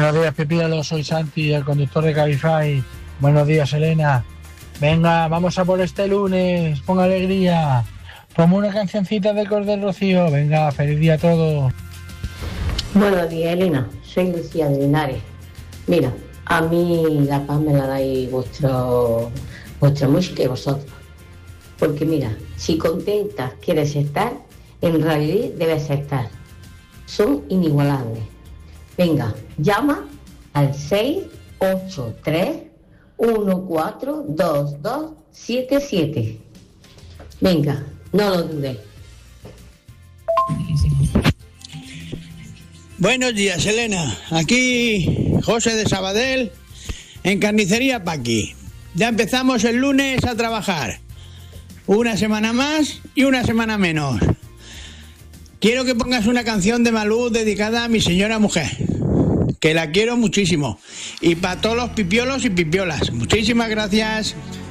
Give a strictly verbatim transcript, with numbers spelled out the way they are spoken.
Buenos días, Pipiolo, soy Santi, el conductor de Cabify. Buenos días, Elena. Venga, vamos a por este lunes, pon alegría. Ponme una cancioncita de Cordel Rocío. Venga, feliz día a todos. Buenos días, Elena. Soy Lucía de Linares. Mira, a mí la paz me la dais vuestro, vuestra música y vosotros. Porque mira, si contenta quieres estar, en realidad debes estar. Son inigualables. Venga, llama al seis ocho tres uno cuatro dos dos siete siete. Venga, no lo dudes. Buenos días, Elena. Aquí José de Sabadell, en Carnicería Paqui. Ya empezamos el lunes a trabajar. Una semana más y una semana menos. Quiero que pongas una canción de Malú dedicada a mi señora mujer, que la quiero muchísimo. Y para todos los pipiolos y pipiolas. Muchísimas gracias.